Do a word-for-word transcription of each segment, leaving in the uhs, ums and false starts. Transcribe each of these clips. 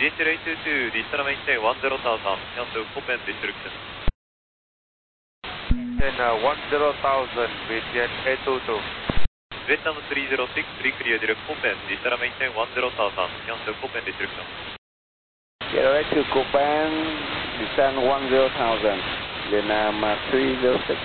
V H L eight two two, Digital maintain one zero thousand, cancel Copen restriction. Then uh, one zero thousand, V H L eight two two. Vietnam three zero six, three clear direct Copen, Digital maintain one zero thousand, cancel Copen restriction. zero eight two Copen, descend one zero thousand, Vietnam uh, three zero six.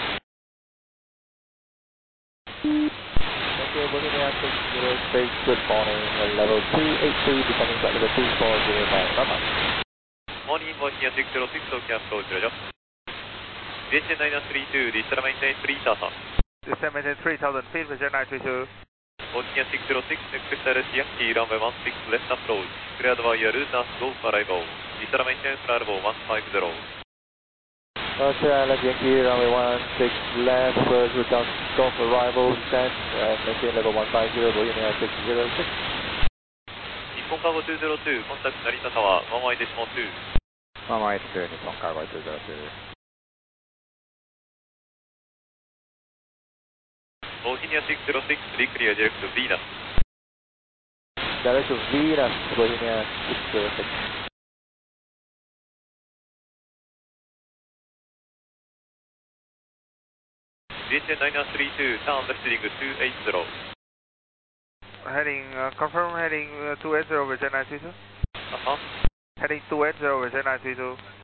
Okay, Bohemia six zero six, good morning, level two eight two, descending flight level two four zero nine, bye bye. Morning, Bohemia six zero six, okay, approach, Roger. V H L nine three two, Digital maintain three thousand. Descend maintain three thousand feet, V H L nine three two. Bohemia six zero six, expect R S Yankee, runway one six, left approach, cleared via routers, go for arrival. Digital maintain arrival one five zero. Roger, left Yankee, runway one six, left, approach, route golf arrival, descent, and maintain level one five zero, Bohemia six zero six. 日本カーゴtwo zero two、コンタクト成田タワー、ワンワイデシモtwo。 ワンワンエイトツー、日本カーゴtwo zero two。 ボヒニアsix zero six、リクリアディレクトヴィーナス。 Direct to Venus, Bohemia six zero six. V H L nine three two, turn left heading two eight zero. Heading, uh, confirm heading uh, two eight zero, V H L nine three two. Uh-huh. Heading two eight zero, V H L nine three two.